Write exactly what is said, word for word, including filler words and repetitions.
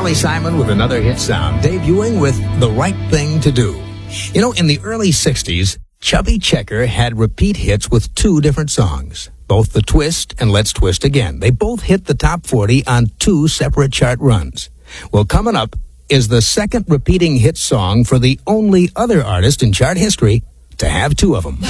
Carly Simon with another hit sound, debuting with The Right Thing to Do. You know, in the early sixties, Chubby Checker had repeat hits with two different songs, both The Twist and Let's Twist Again. They both hit the top forty on two separate chart runs. Well, coming up is the second repeating hit song for the only other artist in chart history to have two of them.